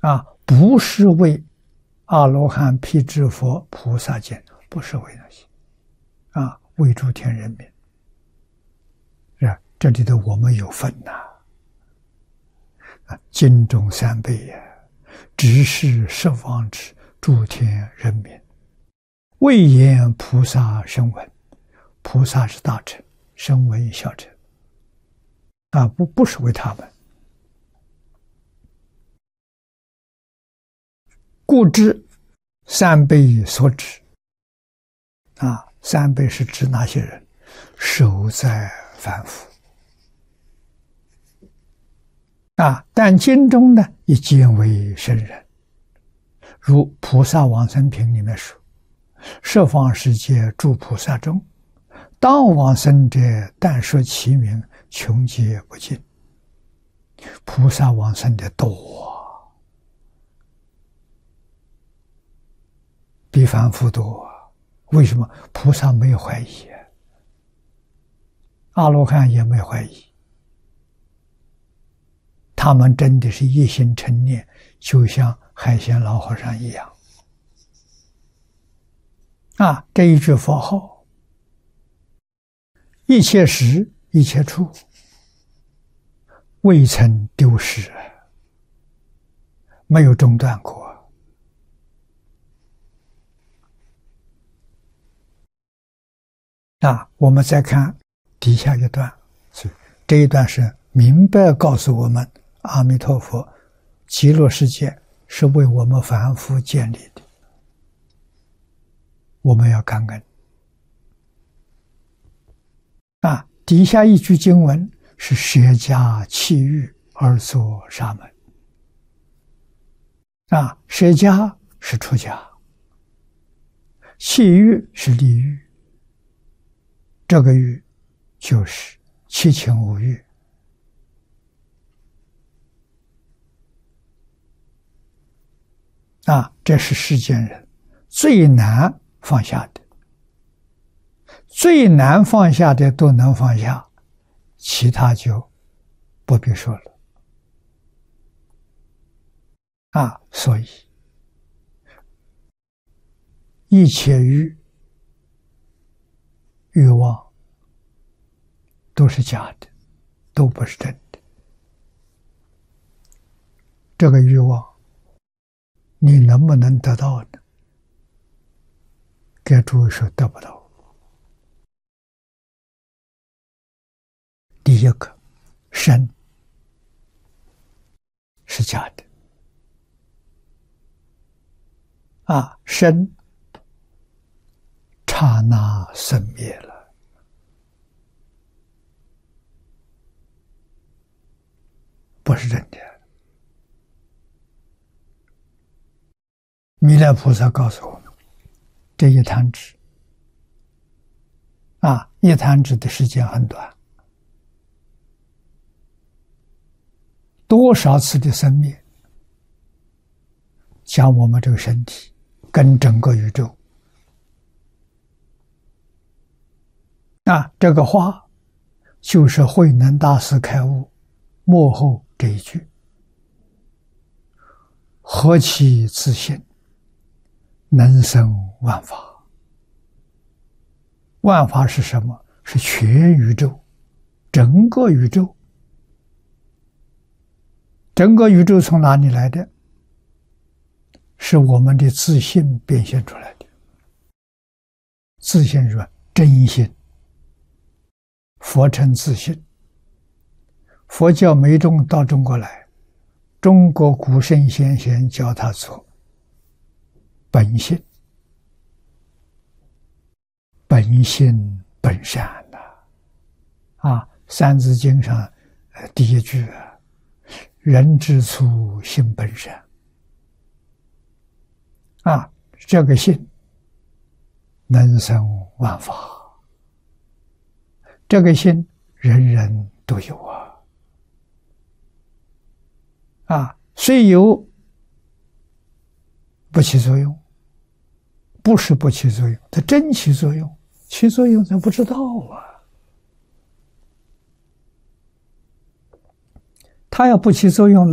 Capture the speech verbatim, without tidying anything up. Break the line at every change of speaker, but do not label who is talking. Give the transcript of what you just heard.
啊，不是为阿罗汉、辟支佛、菩萨见，不是为那些，啊，为诸天人民。是吧？这里头我们有份呐、啊，经中三辈呀，直视十方之诸天人民，未言菩萨声闻，菩萨是大乘，声闻小乘，啊，不不是为他们。故知三辈所指，啊，三辈是指哪些人？守在凡夫。啊，但经中呢，亦见为圣人，如《菩萨往生品》里面说：“十方世界诸菩萨中，当往生者，但说其名，穷皆不尽。”菩萨往生的多，比凡夫多。为什么？菩萨没有怀疑，阿罗汉也没怀疑。他们真的是一心称念，就像海鲜老和尚一样。啊，这一句佛号，一切时一切处，未曾丢失，没有中断过。啊，我们再看底下一段，这一段是明白告诉我们，阿弥陀佛极乐世界是为我们凡夫建立的，我们要感恩。啊，底下一句经文是舍家弃欲而作沙门。啊，舍家是出家，弃欲是离欲，这个欲就是七情五欲。啊，这是世间人最难放下的，最难放下的都能放下，其他就不必说了。啊，所以一切欲欲望都是假的，都不是真的。这个欲望你能不能得到呢？该诸位说得不到。第一个，身是假的。啊，身刹那生灭了，不是真的。弥勒菩萨告诉我们，这一弹指，啊，一弹指的时间很短，多少次的生灭，将我们这个身体跟整个宇宙。啊，这个话就是慧能大师开悟幕后这一句：何其自信，能生万法。万法是什么？是全宇宙，整个宇宙。整个宇宙从哪里来的？是我们的自信变现出来的。自信是真心，佛称自信。佛教没中到中国来，中国古圣先贤教他做本性，本性本善呐、啊！啊，《三字经》上、呃、第一句啊，人之初，性本善。啊，这个性能生万法，这个性人人都有啊！啊，虽有不起作用，不是不起作用，它真起作用，起作用咱不知道啊。它要不起作用